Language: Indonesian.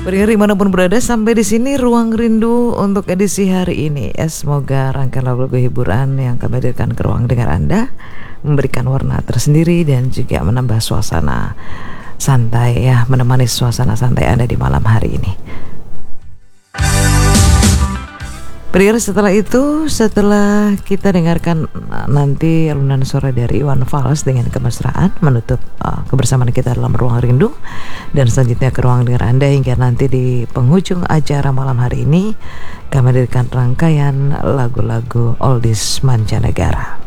Pendengar dimanapun berada, sampai di sini Ruang Rindu untuk edisi hari ini. Semoga rangkaian lagu-lagu hiburan yang kami hadirkan ke ruang dengar Anda memberikan warna tersendiri dan juga menambah suasana santai ya, menemani suasana santai Anda di malam hari ini. Pendengar, setelah kita dengarkan nanti alunan suara dari Iwan Fals dengan Kemesraan menutup kebersamaan kita dalam Ruang Rindu, dan selanjutnya ke ruang dengar Anda hingga nanti di penghujung acara malam hari ini kami hadirkan rangkaian lagu-lagu oldies mancanegara.